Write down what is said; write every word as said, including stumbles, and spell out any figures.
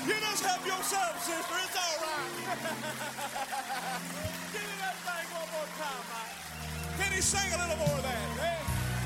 You just help yourself, sister. It's all right. Give me that thing one more time, Mike. Can he sing a little more of that? Hey?